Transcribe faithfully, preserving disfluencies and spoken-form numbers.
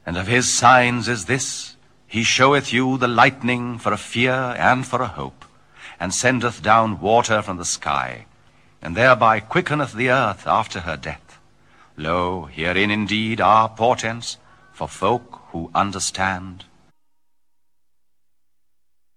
And of his signs is this, he showeth you the lightning for a fear and for a hope, and sendeth down water from the sky, and thereby quickeneth the earth after her death. Lo, herein indeed are portents for folk who understand.